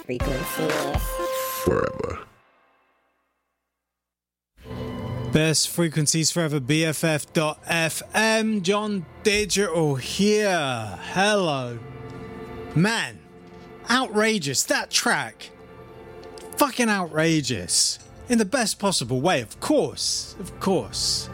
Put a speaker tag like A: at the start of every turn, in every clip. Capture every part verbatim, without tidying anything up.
A: frequencies forever.
B: Best frequencies forever, B F F dot F M. John Digital here. Hello. Man, outrageous. That track. Fucking outrageous. In the best possible way, of course. Of course.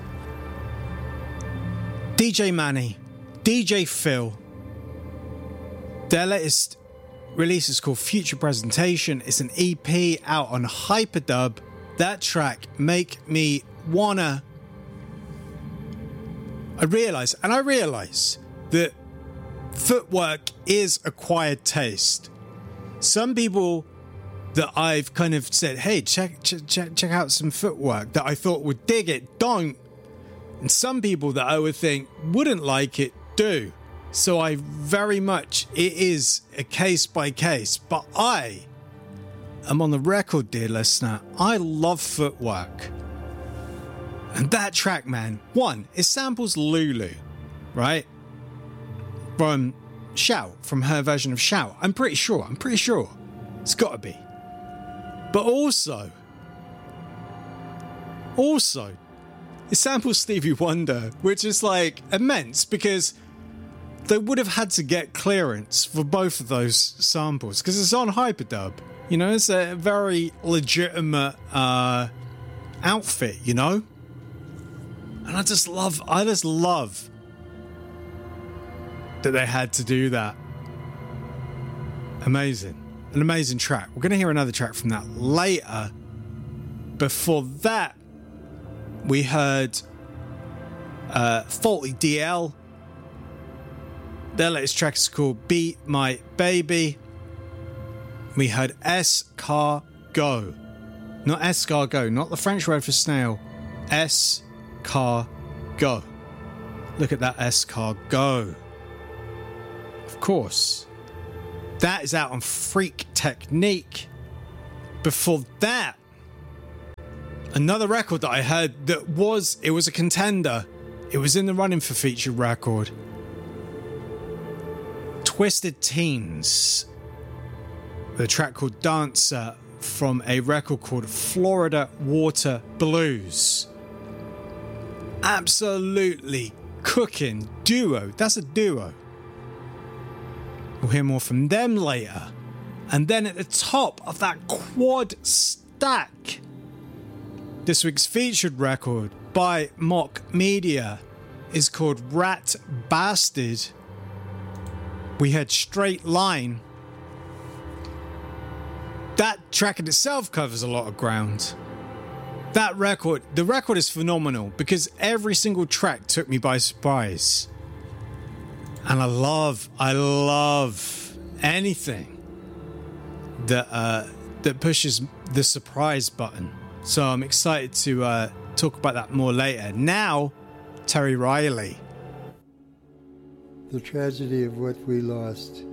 B: D J Manny, D J Phil. Their latest release is called Future Presentation. It's an E P out on Hyperdub. That track, Make Me Wanna. I realise, and I realise, that footwork is acquired taste. Some people that I've kind of said, hey, check, check, check, check out some footwork that I thought would dig it, don't. And some people that I would think wouldn't like it, do. So I very much, it is a case by case, but I am on the record, dear listener. I love footwork. And that track, man, one, it samples Lulu, right? From Shout, from her version of Shout. I'm pretty sure, I'm pretty sure. It's gotta be. But also, also, it samples Stevie Wonder, which is like immense because they would have had to get clearance for both of those samples because it's on Hyperdub. You know, it's a very legitimate uh, outfit, you know? And I just love, I just love that they had to do that. Amazing. An amazing track. We're going to hear another track from that later. Before that, we heard uh, Faulty D L. Their latest track is called Be My Baby. We heard Escargot. Not escargot, not the French word for snail. Escargot. Look at that escargot. Of course. That is out on Freak Technique. Before that, another record that I heard that was, it was a contender. It was in the running for featured record. Twisted Teens. The track called Dancer from a record called Florida Water Blues. Absolutely cooking duo. That's a duo. We'll hear more from them later. And then at the top of that quad stack, this week's featured record by Mock Media is called Rat Bastard. We had Straight Line. That track in itself covers a lot of ground. That record, the record is phenomenal because every single track took me by surprise. And I love, I love anything that uh, that pushes the surprise button. So I'm excited to uh, talk about that more later. Now, Terry Riley.
C: The tragedy of what we lost